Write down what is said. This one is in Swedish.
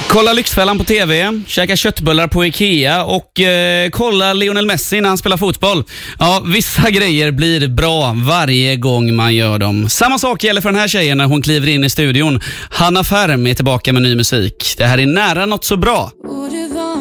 Kolla Lyxfällan på TV, käka köttbullar på Ikea och kolla Lionel Messi när han spelar fotboll. Ja, vissa grejer blir bra varje gång man gör dem. Samma sak gäller för den här tjejen när hon kliver in i studion. Hanna Färm är tillbaka med ny musik. Det här är nära något så bra.